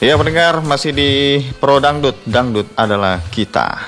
Ya pendengar, masih di Pro Dangdut, Dangdut adalah kita.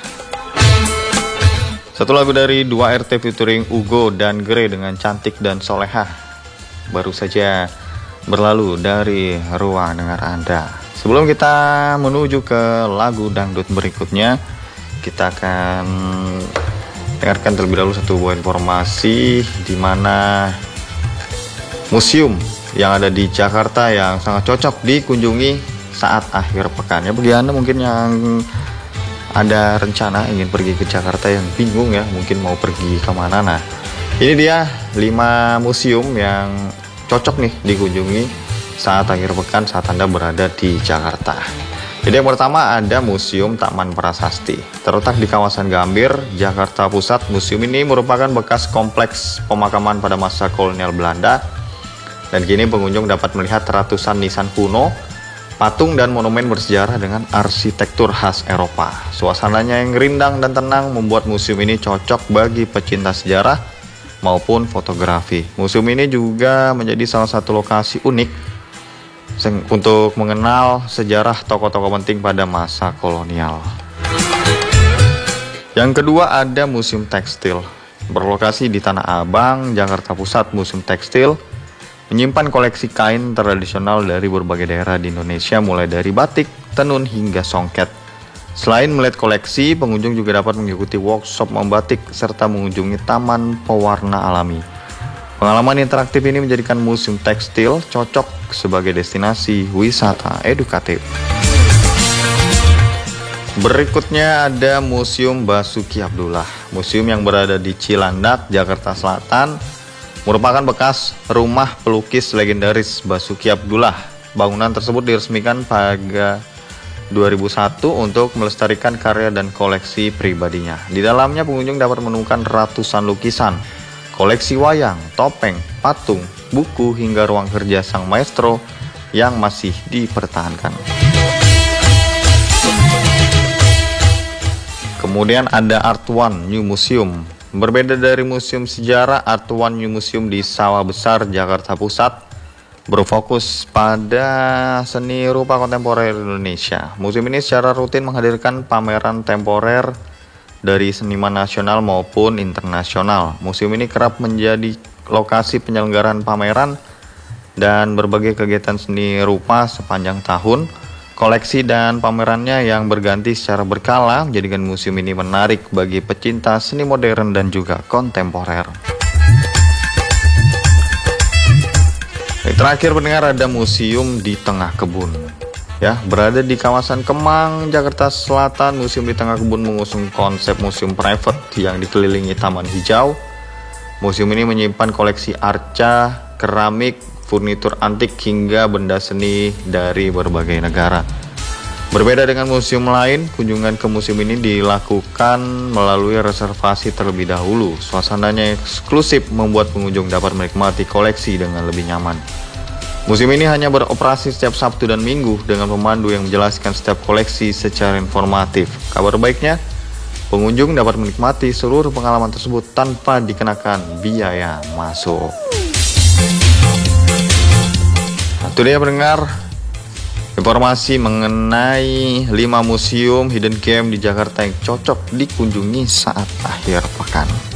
Satu lagu dari 2RT featuring Ugo dan Gre dengan Cantik dan Soleha baru saja berlalu dari ruang dengar Anda. Sebelum kita menuju ke lagu dangdut berikutnya, kita akan dengarkan terlebih dahulu satu buah informasi di mana museum yang ada di Jakarta yang sangat cocok dikunjungi saat akhir pekan. Ya, bagi Anda mungkin yang ada rencana ingin pergi ke Jakarta yang bingung ya, mungkin mau pergi kemana. Nah, ini dia 5 museum yang cocok nih dikunjungi saat akhir pekan saat Anda berada di Jakarta. Jadi yang pertama ada Museum Taman Prasasti. Terletak di kawasan Gambir, Jakarta Pusat. Museum ini merupakan bekas kompleks pemakaman pada masa kolonial Belanda. Dan kini pengunjung dapat melihat ratusan nisan kuno, patung dan monumen bersejarah dengan arsitektur khas Eropa. Suasananya yang rindang dan tenang membuat museum ini cocok bagi pecinta sejarah maupun fotografi. Museum ini juga menjadi salah satu lokasi unik untuk mengenal sejarah tokoh-tokoh penting pada masa kolonial. Yang kedua ada Museum Tekstil. Berlokasi di Tanah Abang, Jakarta Pusat, Museum Tekstil menyimpan koleksi kain tradisional dari berbagai daerah di Indonesia, mulai dari batik, tenun, hingga songket. Selain melihat koleksi, pengunjung juga dapat mengikuti workshop membatik serta mengunjungi taman pewarna alami. Pengalaman interaktif ini menjadikan Museum Tekstil cocok sebagai destinasi wisata edukatif. Berikutnya ada Museum Basuki Abdullah. Museum yang berada di Cilandak, Jakarta Selatan, merupakan bekas rumah pelukis legendaris Basuki Abdullah. Bangunan tersebut diresmikan pada 2001 untuk melestarikan karya dan koleksi pribadinya. Di dalamnya pengunjung dapat menemukan ratusan lukisan, koleksi wayang, topeng, patung, buku, hingga ruang kerja sang maestro yang masih dipertahankan. Kemudian ada Art One New Museum. Berbeda dari museum sejarah, Art One New Museum di Sawah Besar, Jakarta Pusat berfokus pada seni rupa kontemporer Indonesia. Museum ini secara rutin menghadirkan pameran temporer dari seniman nasional maupun internasional. Museum ini kerap menjadi lokasi penyelenggaraan pameran dan berbagai kegiatan seni rupa sepanjang tahun. Koleksi dan pamerannya yang berganti secara berkala menjadikan museum ini menarik bagi pecinta seni modern dan juga kontemporer. Terakhir pendengar, ada museum di tengah kebun. Ya, berada di kawasan Kemang, Jakarta Selatan, museum di tengah kebun mengusung konsep museum private yang dikelilingi taman hijau. Museum ini menyimpan koleksi arca, keramik, furnitur antik, hingga benda seni dari berbagai negara. Berbeda dengan museum lain, kunjungan ke museum ini dilakukan melalui reservasi terlebih dahulu. Suasananya eksklusif membuat pengunjung dapat menikmati koleksi dengan lebih nyaman. Museum ini hanya beroperasi setiap Sabtu dan Minggu dengan pemandu yang menjelaskan setiap koleksi secara informatif. Kabar baiknya, pengunjung dapat menikmati seluruh pengalaman tersebut tanpa dikenakan biaya masuk. Itu dia pendengar, informasi mengenai 5 museum hidden gem di Jakarta yang cocok dikunjungi saat akhir pekan.